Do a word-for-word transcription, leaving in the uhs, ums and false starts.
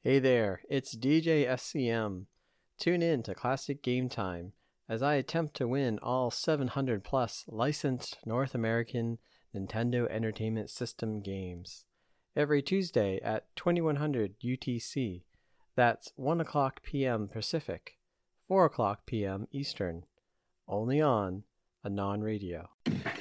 Hey there, it's D J S C M. Tune in to Classic Game Time as I attempt to win all seven hundred plus licensed North American Nintendo Entertainment System games every Tuesday at twenty-one hundred U T C. That's one o'clock p m Pacific, four o'clock p m Eastern. Only on Anon Radio.